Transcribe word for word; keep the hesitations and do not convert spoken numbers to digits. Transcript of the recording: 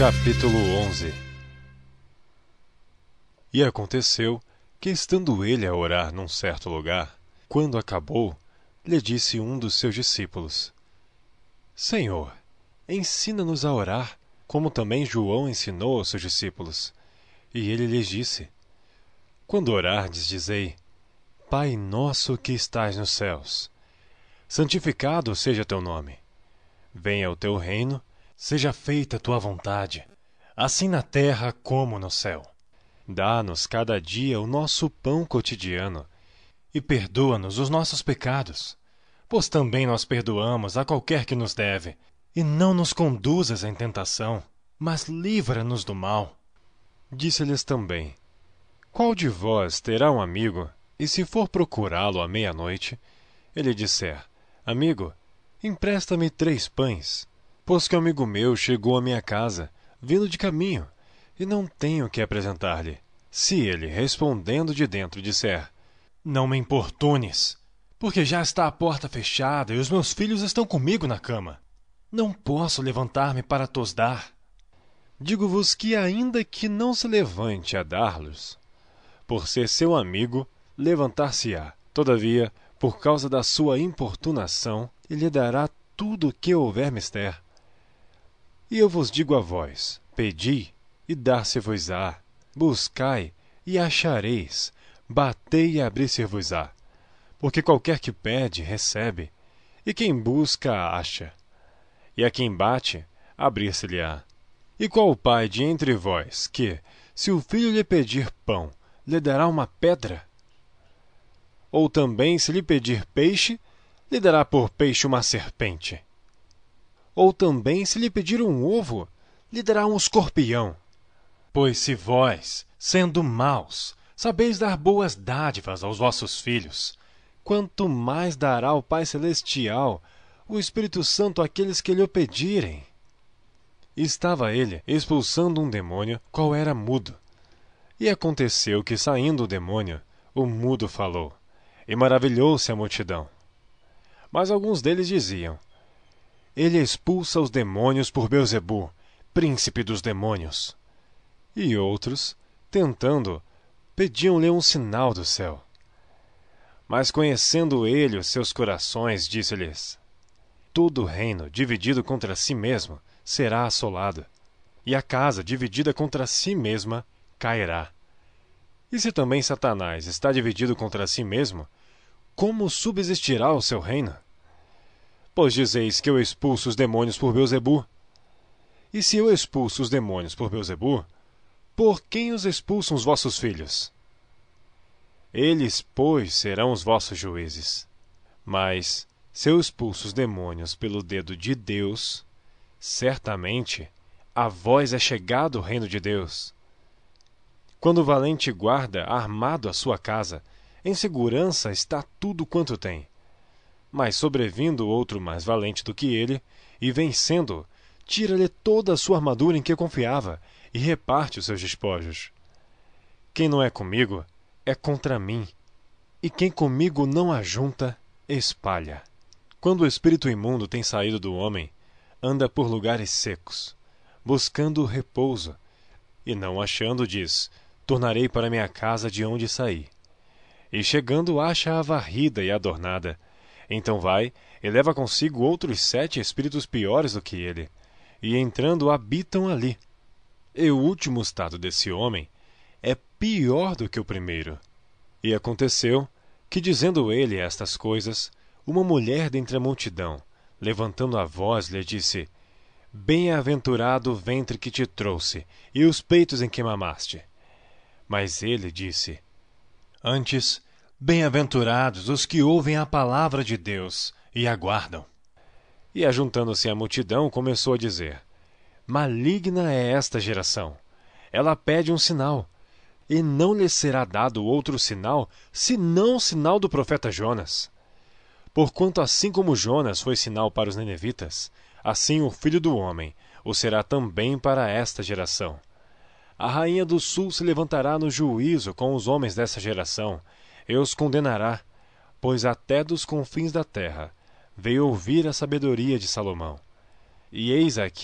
Capítulo onze. E aconteceu que, estando ele a orar num certo lugar, quando acabou, lhe disse um dos seus discípulos: Senhor, ensina-nos a orar, como também João ensinou aos seus discípulos. E ele lhes disse: Quando orardes, dizei: Pai nosso que estais nos céus, santificado seja teu nome. Venha o teu reino, seja feita a tua vontade, assim na terra como no céu. Dá-nos cada dia o nosso pão cotidiano, e perdoa-nos os nossos pecados, pois também nós perdoamos a qualquer que nos deve, e não nos conduzas em tentação, mas livra-nos do mal. Disse-lhes também: Qual de vós terá um amigo, e se for procurá-lo à meia-noite, ele disser: Amigo, empresta-me três pães, pois que um amigo meu chegou à minha casa, vindo de caminho, e não tenho que apresentar-lhe. Se ele, respondendo de dentro, disser: Não me importunes, porque já está a porta fechada e os meus filhos estão comigo na cama, não posso levantar-me para tos dar. Digo-vos que, ainda que não se levante a dar-los, por ser seu amigo, levantar-se-á. Todavia, por causa da sua importunação, ele lhe dará tudo o que houver mister. E eu vos digo a vós: pedi, e dar-se-vos-á; buscai, e achareis; batei, e abrir-se-vos-á. Porque qualquer que pede, recebe; e quem busca, acha; e a quem bate, abrir-se-lhe-á. E qual o pai de entre vós que, se o filho lhe pedir pão, lhe dará uma pedra? Ou também, se lhe pedir peixe, lhe dará por peixe uma serpente? Ou também, se lhe pedir um ovo, lhe dará um escorpião? Pois se vós, sendo maus, sabeis dar boas dádivas aos vossos filhos, quanto mais dará o Pai Celestial o Espírito Santo àqueles que lhe o pedirem? Estava ele expulsando um demônio, qual era mudo. E aconteceu que, saindo o demônio, o mudo falou, e maravilhou-se a multidão. Mas alguns deles diziam: Ele expulsa os demônios por Beelzebu, príncipe dos demônios. E outros, tentando, pediam-lhe um sinal do céu. Mas, conhecendo ele os seus corações, disse-lhes: Todo reino dividido contra si mesmo será assolado, e a casa dividida contra si mesma cairá. E se também Satanás está dividido contra si mesmo, como subsistirá o seu reino? Pois dizeis que eu expulso os demônios por Beelzebu. E se eu expulso os demônios por Beelzebu, por quem os expulsam os vossos filhos? Eles, pois, serão os vossos juízes. Mas, se eu expulso os demônios pelo dedo de Deus, certamente a vós é chegado o reino de Deus. Quando o valente guarda armado a sua casa, em segurança está tudo quanto tem. Mas sobrevindo outro mais valente do que ele, e vencendo, tira-lhe toda a sua armadura em que confiava, e reparte os seus despojos. Quem não é comigo, é contra mim, e quem comigo não ajunta, espalha. Quando o espírito imundo tem saído do homem, anda por lugares secos, buscando repouso, e não achando, diz: Tornarei para minha casa de onde saí. E chegando, acha-a varrida e adornada. Então vai e leva consigo outros sete espíritos piores do que ele, e entrando habitam ali. E o último estado desse homem é pior do que o primeiro. E aconteceu que, dizendo ele estas coisas, uma mulher dentre a multidão, levantando a voz, lhe disse: Bem-aventurado o ventre que te trouxe, e os peitos em que mamaste. Mas ele disse: Antes, bem-aventurados os que ouvem a palavra de Deus e aguardam. E, ajuntando-se à multidão, começou a dizer: Maligna é esta geração. Ela pede um sinal, e não lhe será dado outro sinal, senão o sinal do profeta Jonas. Porquanto, assim como Jonas foi sinal para os ninivitas, assim o Filho do Homem o será também para esta geração. A rainha do sul se levantará no juízo com os homens dessa geração, e os condenará, pois até dos confins da terra veio ouvir a sabedoria de Salomão. E eis aqui